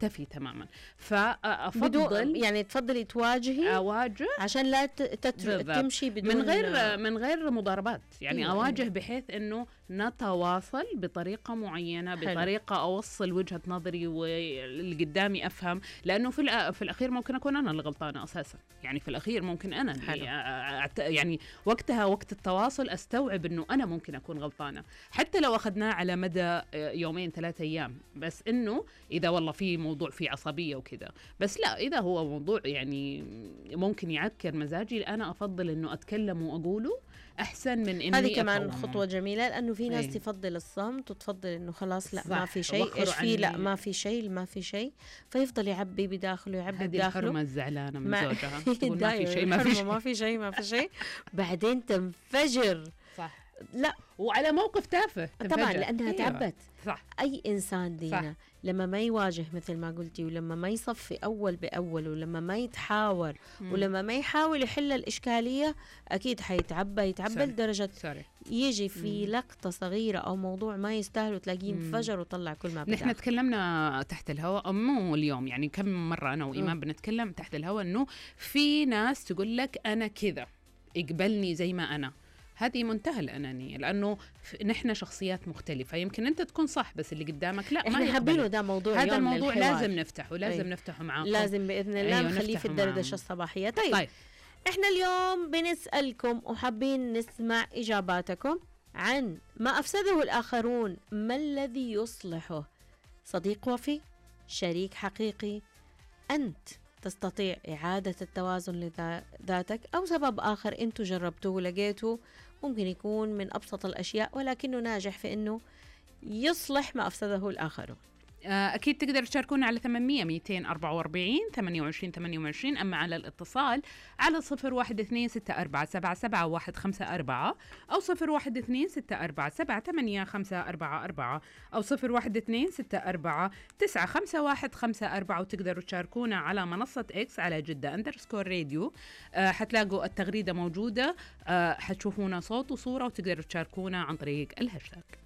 تختفي تماما. فأفضل يعني تفضلي تواجهي، أواجه عشان لا تمشي بدون من غير مضاربات، يعني أواجه بحيث إنه نتواصل بطريقة معينة، بطريقة أوصل وجهة نظري واللي قدامي أفهم، لأنه في الأخير ممكن أكون أنا اللي غلطانة أساسا، يعني في الأخير ممكن أنا يعني وقتها وقت التواصل أستوعب إنه أنا ممكن أكون غلطانة، حتى لو أخذناه على مدى 2-3 أيام، بس إنه إذا والله في موضوع فيه عصبية وكذا. بس لا، إذا هو موضوع يعني ممكن يعكر مزاجي، أنا أفضل إنه أتكلم وأقوله أحسن من إني هذه كمان خطوة جميلة، لأنه في ناس تفضل الصمت وتفضل إنه خلاص لا ما في شيء، إيش في، لا ما في شيء، ما في شيء، فيفضل يعبي بداخله يعبي بداخله. هذه الحرمة الزعلانة من زوجها تقول ما في شيء، ما في شيء بعدين تنفجر. صح. لا، وعلى موقف تافه طبعا لأنها تعبت. صح. أي إنسان دينا لما ما يواجه مثل ما قلتي، ولما ما يصفي أول بأول، ولما ما يتحاور، ولما ما يحاول يحل الإشكالية، أكيد حيتعبى لدرجة يجي في لقطة صغيرة أو موضوع ما يستاهل وتلاقيه انفجر وطلع كل ما بدأ. نحن تكلمنا تحت الهواء مو اليوم، يعني كم مرة أنا وإيمان بنتكلم تحت الهواء إنه في ناس تقول لك أنا كذا، اقبلني زي ما أنا. هذه منتهى الأنانية، لأنه نحن شخصيات مختلفة، يمكن أنت تكون صح بس اللي قدامك لا، إحنا ما حابينه. ده موضوع هذا الموضوع لازم نفتحه، لازم نفتحه معاكم، لازم بإذن الله نخليه في الدردشة الصباحية. طيب إحنا اليوم بنسألكم وحابين نسمع إجاباتكم عن ما أفسده الآخرون، ما الذي يصلحه؟ صديق وفي، شريك حقيقي، أنت تستطيع إعادة التوازن لذاتك، أو سبب آخر أنتوا جربتوه ولقيتوا ممكن يكون من أبسط الأشياء ولكنه ناجح في أنه يصلح ما أفسده الآخرون. أكيد تقدر تشاركونا على 800-244-28-28، أما على الاتصال على 0126477154 أو 0126477854 أو 0126495154، وتقدروا تشاركونا على منصة إكس على جدة_راديو. حتلاقوا التغريدة موجودة، حتشوفونا صوت وصورة، وتقدروا تشاركونا عن طريق الهاشتاج.